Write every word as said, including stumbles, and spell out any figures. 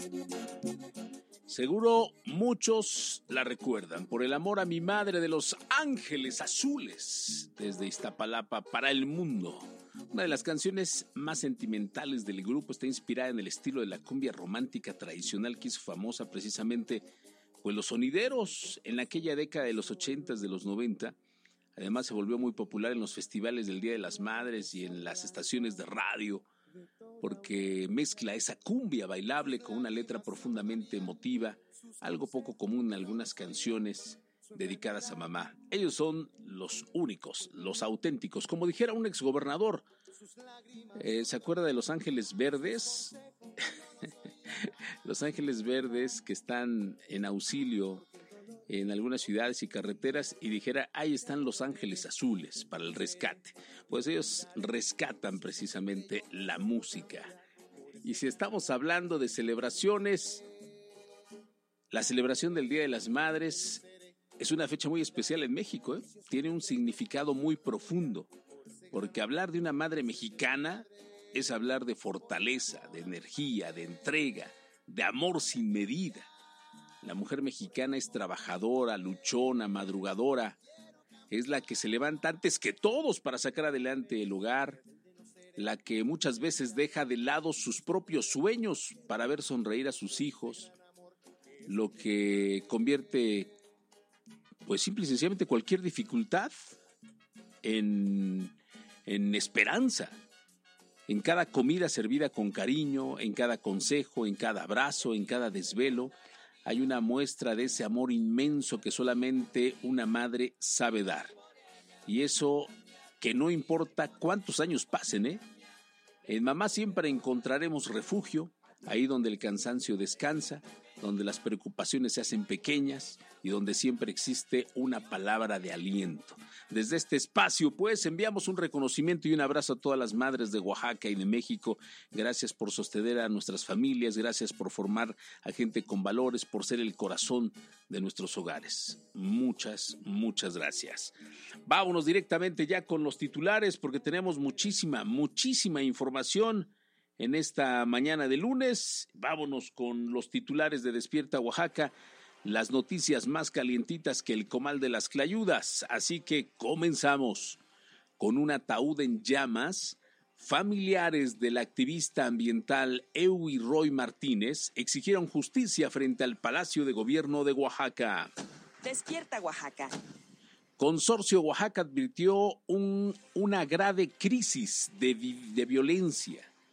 Seguro muchos la recuerdan por El amor a mi madre de Los Ángeles Azules, desde Iztapalapa para el mundo. Una de las canciones más sentimentales del grupo está inspirada en el estilo de la cumbia romántica tradicional que hizo famosa precisamente pues los sonideros en aquella década de los ochentas, de los noventa. Además se volvió muy popular en los festivales del Día de las Madres y en las estaciones de radio, porque mezcla esa cumbia bailable con una letra profundamente emotiva, algo poco común en algunas canciones dedicadas a mamá. Ellos son los únicos, los auténticos. Como dijera un exgobernador, eh, ¿se acuerda de Los Ángeles Verdes? Los Ángeles Verdes que están en auxilio en algunas ciudades y carreteras, y dijera, ahí están Los Ángeles Azules para el rescate. Pues ellos rescatan precisamente la música. Y si estamos hablando de celebraciones, la celebración del Día de las Madres es una fecha muy especial en México, ¿eh? Tiene un significado muy profundo, porque hablar de una madre mexicana es hablar de fortaleza, de energía, de entrega, de amor sin medida. La mujer mexicana es trabajadora, luchona, madrugadora. Es la que se levanta antes que todos para sacar adelante el hogar. La que muchas veces deja de lado sus propios sueños para ver sonreír a sus hijos. Lo que convierte, pues simple y sencillamente, cualquier dificultad en, en esperanza. En cada comida servida con cariño, en cada consejo, en cada abrazo, en cada desvelo, hay una muestra de ese amor inmenso que solamente una madre sabe dar. Y eso que no importa cuántos años pasen, ¿eh? En mamá siempre encontraremos refugio, ahí donde el cansancio descansa, donde las preocupaciones se hacen pequeñas y donde siempre existe una palabra de aliento. Desde este espacio, pues, enviamos un reconocimiento y un abrazo a todas las madres de Oaxaca y de México. Gracias por sostener a nuestras familias, gracias por formar a gente con valores, por ser el corazón de nuestros hogares. Muchas, muchas gracias. Vámonos directamente ya con los titulares porque tenemos muchísima, muchísima información en esta mañana de lunes. Vámonos con los titulares de Despierta Oaxaca, las noticias más calientitas que el comal de las clayudas. Así que comenzamos. Con un ataúd en llamas, familiares del activista ambiental Ewi Roy Martínez exigieron justicia frente al Palacio de Gobierno de Oaxaca. Despierta Oaxaca. Consorcio Oaxaca advirtió un, una grave crisis de, de violencia.